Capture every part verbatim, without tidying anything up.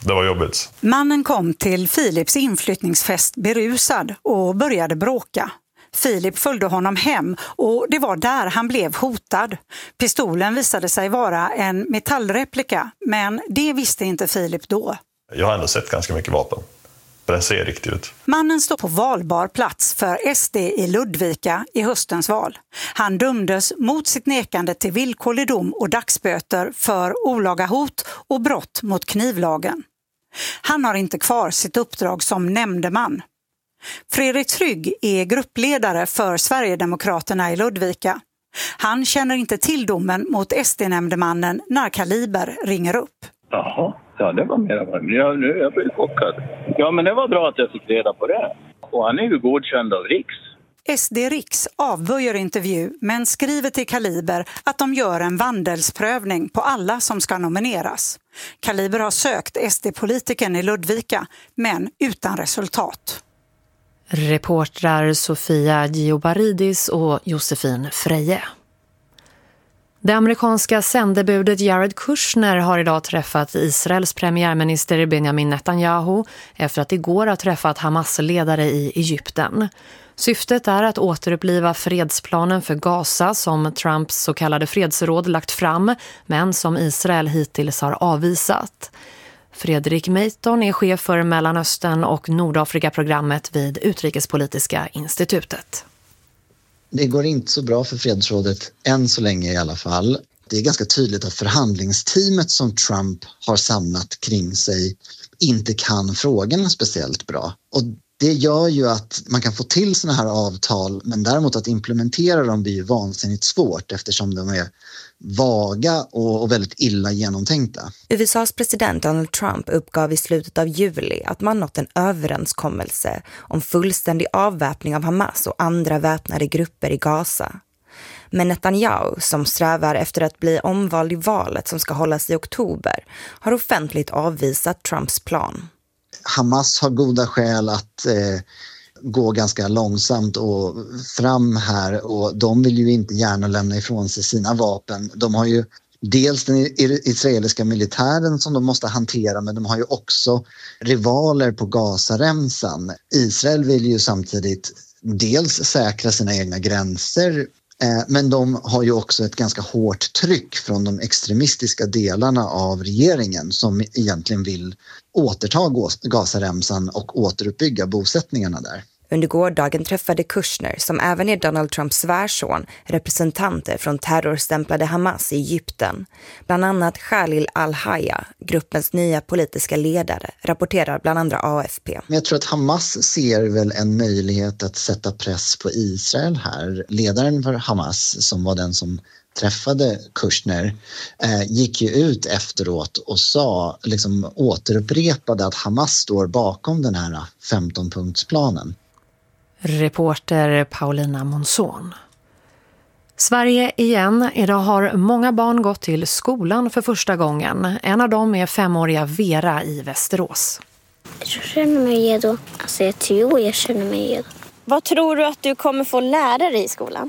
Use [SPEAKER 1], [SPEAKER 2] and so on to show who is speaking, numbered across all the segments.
[SPEAKER 1] det var jobbigt.
[SPEAKER 2] Mannen kom till Philips inflyttningsfest berusad och började bråka. Filip följde honom hem och det var där han blev hotad. Pistolen visade sig vara en metallreplika, men det visste inte Filip då.
[SPEAKER 1] Jag har ändå sett ganska mycket vapen. Den ser riktigt ut.
[SPEAKER 2] Mannen står på valbar plats för S D i Ludvika i höstens val. Han dömdes mot sitt nekande till villkorlig dom och dagsböter för olaga hot och brott mot knivlagen. Han har inte kvar sitt uppdrag som nämndeman. Fredrik Trygg är gruppledare för Sverigedemokraterna i Ludvika. Han känner inte till domen mot S D-nämndemannen när Kaliber ringer upp.
[SPEAKER 3] Jaha, ja det var mer än vad jag, nu jag blir chockad. Ja men det var bra att jag fick reda på det. Och han är ju godkänd av Riks.
[SPEAKER 2] S D Riks avböjer intervju men skriver till Kaliber att de gör en vandelsprövning på alla som ska nomineras. Kaliber har sökt S D-politikern i Ludvika men utan resultat.
[SPEAKER 4] Reportrar Sofia Giobaridis och Josefin Freje. Det amerikanska sändebudet Jared Kushner har idag träffat Israels premiärminister Benjamin Netanyahu efter att igår ha träffat Hamas-ledare i Egypten. Syftet är att återuppliva fredsplanen för Gaza som Trumps så kallade fredsråd lagt fram, men som Israel hittills har avvisat. Fredrik Meiton är chef för Mellanöstern och Nordafrika-programmet vid Utrikespolitiska institutet.
[SPEAKER 5] Det går inte så bra för fredsrådet än så länge i alla fall. Det är ganska tydligt att förhandlingsteamet som Trump har samlat kring sig inte kan frågorna speciellt bra. Och det gör ju att man kan få till såna här avtal, men däremot att implementera dem blir ju vansinnigt svårt eftersom de är vaga och väldigt illa genomtänkta.
[SPEAKER 6] U S A:s president Donald Trump uppgav i slutet av juli att man nått en överenskommelse om fullständig avväpning av Hamas och andra väpnade grupper i Gaza. Men Netanyahu, som strävar efter att bli omvald i valet som ska hållas i oktober, har offentligt avvisat Trumps plan.
[SPEAKER 5] Hamas har goda skäl att eh, gå ganska långsamt och fram här, och de vill ju inte gärna lämna ifrån sig sina vapen. De har ju dels den israeliska militären som de måste hantera, men de har ju också rivaler på Gazaremsan. Israel vill ju samtidigt dels säkra sina egna gränser, men de har ju också ett ganska hårt tryck från de extremistiska delarna av regeringen som egentligen vill återta Gazaremsan och återuppbygga bosättningarna där.
[SPEAKER 6] Under gårdagen träffade Kushner, som även är Donald Trumps svärson, representanter från terrorstämplade Hamas i Egypten. Bland annat Khalil al-Haya, gruppens nya politiska ledare, rapporterar bland andra A F P.
[SPEAKER 5] Men jag tror att Hamas ser väl en möjlighet att sätta press på Israel här. Ledaren för Hamas, som var den som träffade Kushner, eh, gick ju ut efteråt och sa, liksom återupprepade att Hamas står bakom den här femton-punktsplanen.
[SPEAKER 4] Reporter Paulina Monson. Sverige igen. Idag har många barn gått till skolan för första gången. En av dem är femåriga Vera i Västerås.
[SPEAKER 7] Jag känner mig redo. Alltså jag tror jag känner mig redo.
[SPEAKER 8] Vad tror du att du kommer få lära dig i skolan?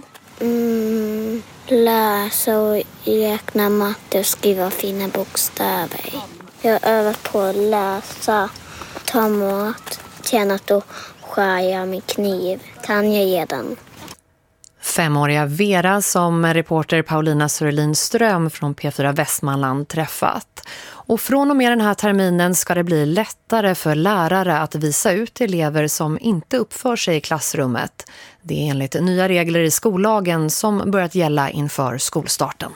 [SPEAKER 7] Mm, läsa och räkna matte och skriva fina bokstäver. Jag har övat på att läsa, ta mat, tränat och skära med kniv. Kan jag redan.
[SPEAKER 4] Femåriga Vera som reporter Paulina Sörlin Ström från P fyra Västmanland träffat. Och från och med den här terminen ska det bli lättare för lärare att visa ut elever som inte uppför sig i klassrummet. Det är enligt nya regler i skollagen som börjat gälla inför skolstarten.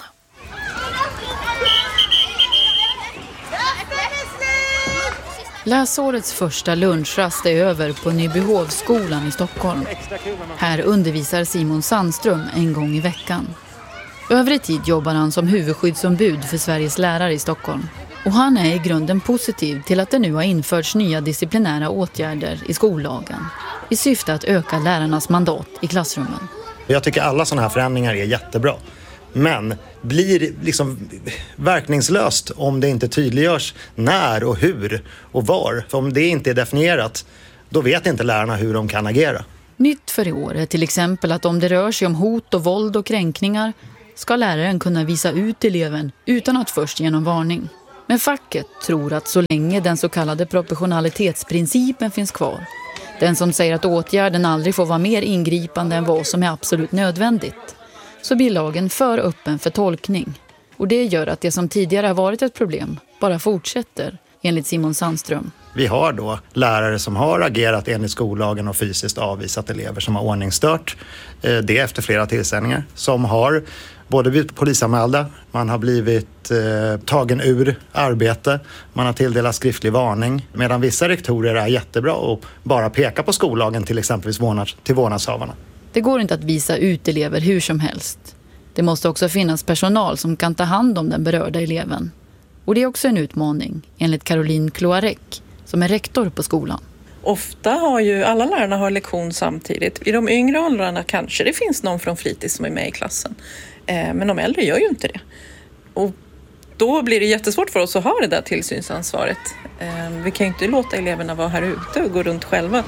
[SPEAKER 9] Läsårets första lunchrast är över på Nybyhovsskolan i Stockholm. Här undervisar Simon Sandström en gång i veckan. Övrig tid jobbar han som huvudskyddsombud för Sveriges lärare i Stockholm. Och han är i grunden positiv till att det nu har införts nya disciplinära åtgärder i skollagen i syfte att öka lärarnas mandat i klassrummen.
[SPEAKER 10] Jag tycker alla sådana här förändringar är jättebra. Men blir liksom verkningslöst om det inte tydliggörs när och hur och var. För om det inte är definierat, då vet inte lärarna hur de kan agera.
[SPEAKER 9] Nytt för i år är till exempel att om det rör sig om hot och våld och kränkningar ska läraren kunna visa ut eleven utan att först ge någon varning. Men facket tror att så länge den så kallade proportionalitetsprincipen finns kvar, den som säger att åtgärden aldrig får vara mer ingripande än vad som är absolut nödvändigt, så blir lagen för öppen för tolkning. Och det gör att det som tidigare har varit ett problem bara fortsätter, enligt Simon Sandström.
[SPEAKER 10] Vi har då lärare som har agerat enligt skollagen och fysiskt avvisat elever som har ordningsstört. Det efter flera tillställningar. Som har både blivit polisanmälda, man har blivit eh, tagen ur arbete, man har tilldelat skriftlig varning. Medan vissa rektorer är jättebra och bara pekar på skollagen till exempelvis vårdnads, till vårdnadshavarna.
[SPEAKER 9] Det går inte att visa ut elever hur som helst. Det måste också finnas personal som kan ta hand om den berörda eleven. Och det är också en utmaning, enligt Caroline Cloarec, som är rektor på skolan.
[SPEAKER 11] Ofta har ju alla lärarna har lektion samtidigt. I de yngre åldrarna kanske det finns någon från fritids som är med i klassen. Eh, men de äldre gör ju inte det. Och då blir det jättesvårt för oss att ha det där tillsynsansvaret. Eh, vi kan ju inte låta eleverna vara här ute och gå runt själva.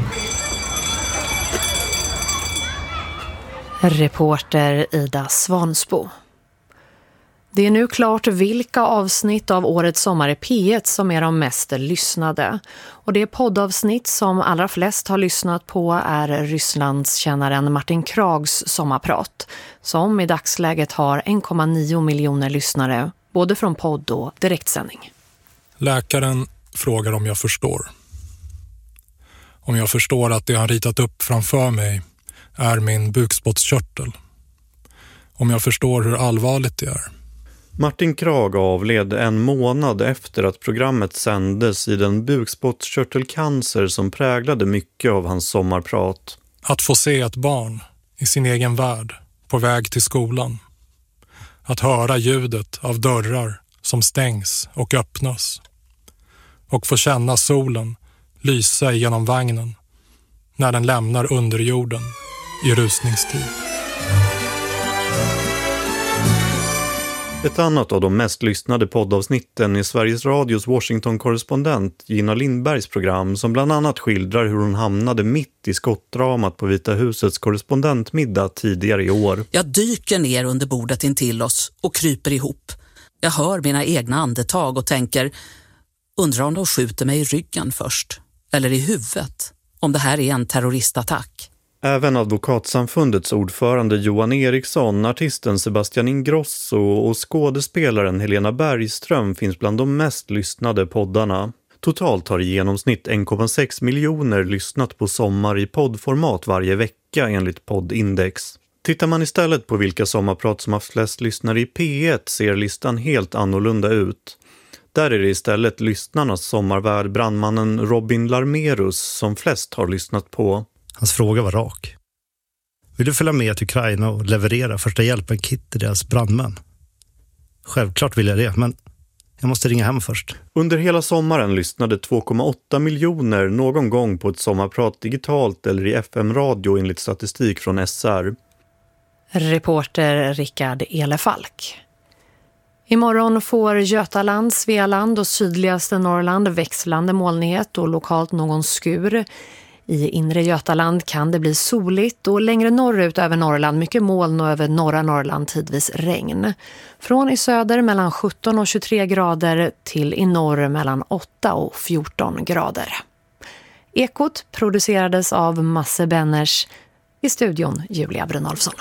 [SPEAKER 4] Reporter Ida Svansbo. Det är nu klart vilka avsnitt av årets sommar i P ett som är de mest lyssnade. Och det poddavsnitt som allra flest har lyssnat på är Rysslandskännaren Martin Krags sommarprat, som i dagsläget har en komma nio miljoner lyssnare, både från podd och direktsändning.
[SPEAKER 12] Läkaren frågar om jag förstår. Om jag förstår att det han ritat upp framför mig är min bukspottkörtel. Om jag förstår hur allvarligt det är.
[SPEAKER 13] Martin Krag avled en månad efter att programmet sändes i den bukspottkörtelcancer som präglade mycket av hans sommarprat.
[SPEAKER 12] Att få se ett barn i sin egen värld på väg till skolan. Att höra ljudet av dörrar som stängs och öppnas. Och få känna solen lysa genom vagnen när den lämnar underjorden i rusningstid.
[SPEAKER 13] Ett annat av de mest lyssnade poddavsnitten är Sveriges Radios Washington-korrespondent Gina Lindbergs program som bland annat skildrar hur hon hamnade mitt i skottdramat på Vita husets korrespondentmiddag tidigare i år.
[SPEAKER 14] Jag dyker ner under bordet intill oss och kryper ihop. Jag hör mina egna andetag och tänker, undrar om de skjuter mig i ryggen först eller i huvudet, om det här är en terroristattack.
[SPEAKER 13] Även advokatsamfundets ordförande Johan Eriksson, artisten Sebastian Ingrosso och skådespelaren Helena Bergström finns bland de mest lyssnade poddarna. Totalt har i genomsnitt en komma sex miljoner lyssnat på Sommar i poddformat varje vecka enligt Poddindex. Tittar man istället på vilka sommarprat som har flest lyssnare i P ett ser listan helt annorlunda ut. Där är det istället lyssnarnas sommarvärd brandmannen Robin Larmerus som flest har lyssnat på.
[SPEAKER 15] Hans fråga var rak. Vill du följa med till Ukraina och leverera första hjälpen-kit till deras brandmän? Självklart vill jag det, men jag måste ringa hem först.
[SPEAKER 13] Under hela sommaren lyssnade två komma åtta miljoner någon gång på ett sommarprat digitalt eller i F M-radio enligt statistik från S R.
[SPEAKER 4] Reporter Rickard Elefalk. Imorgon får Götaland, Svealand och sydligaste Norrland växlande molnighet och lokalt någon skur. I inre Götaland kan det bli soligt och längre norrut över Norrland mycket moln och över norra Norrland tidvis regn. Från i söder mellan sjutton och tjugotre grader till i norr mellan åtta och fjorton grader. Ekot producerades av Masse Benners, i studion Julia Brynolfsson.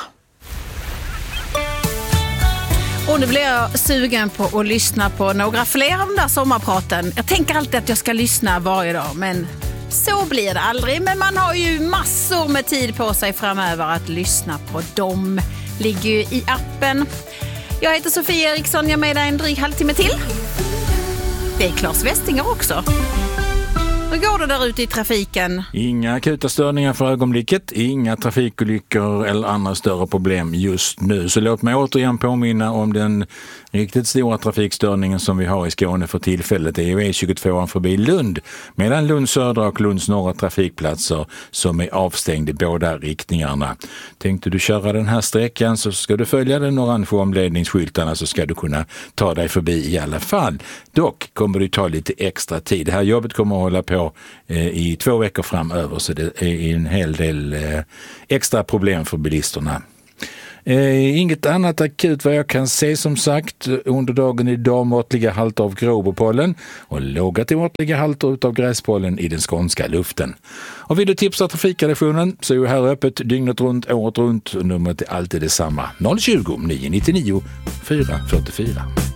[SPEAKER 16] Och nu blir jag sugen på att lyssna på några fler av de där sommarpraten. Jag tänker alltid att jag ska lyssna varje dag, men så blir det aldrig. Men man har ju massor med tid på sig framöver att lyssna på dem. Ligger ju i appen. Jag heter Sofia Eriksson, jag är med dig en dryg halvtimme till. Det är Claes Westinger också. Hur går det där ute i trafiken?
[SPEAKER 17] Inga akuta störningar för ögonblicket, inga trafikolyckor eller andra större problem just nu. Så låt mig återigen påminna om den riktigt stora trafikstörningen som vi har i Skåne för tillfället. Det är ju E tjugotvå förbi Lund, mellan Lunds södra och Lunds norra trafikplatser som är avstängd i båda riktningarna. Tänkte du köra den här sträckan så ska du följa den orange omledningsskyltarna så ska du kunna ta dig förbi i alla fall. Dock kommer det ta lite extra tid. Det här jobbet kommer att hålla på i två veckor framöver så det är en hel del extra problem för bilisterna. Eh, inget annat akut vad jag kan se som sagt. Under dagen idag måttliga halter av gråbopollen och låga till måttliga halter av gräspollen i den skånska luften. Och vill du tipsa trafikredaktionen så är här öppet dygnet runt, året runt. Numret är alltid detsamma. noll tjugo, nio nio nio, fyra fyra fyra.